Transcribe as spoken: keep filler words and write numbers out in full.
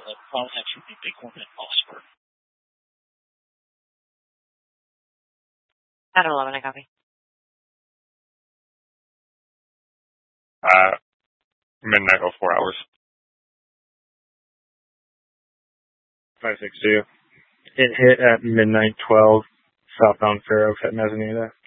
At eleven, I copy. Uh, midnight oh four hours. five six two. It hit at midnight twelve, southbound Fair Oaks at Mezzanita.